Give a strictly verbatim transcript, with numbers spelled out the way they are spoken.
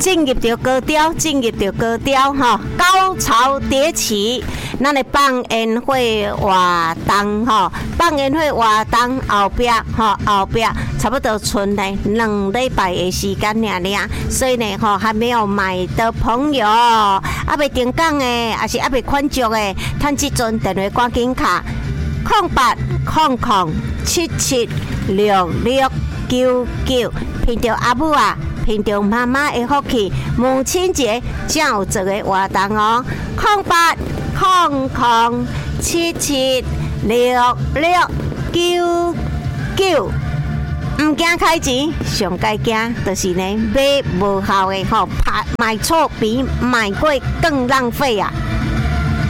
进入到高潮，进入到高潮吼，高潮迭起。咱的放烟火活动吼，放烟火活动后壁吼，后壁差不多剩呢两礼拜的时间尔尔，所以呢吼还没有买的朋友，啊未定岗的，也是啊未款足的，趁即阵电话赶紧卡空八空空七七六六九九，凭着阿母啊，凭着妈妈的福气，母亲节才有这个活动哦，空八。空空七七六六九九，唔惊开钱，上该惊就是呢买无效的吼，买错比买贵更浪费啊！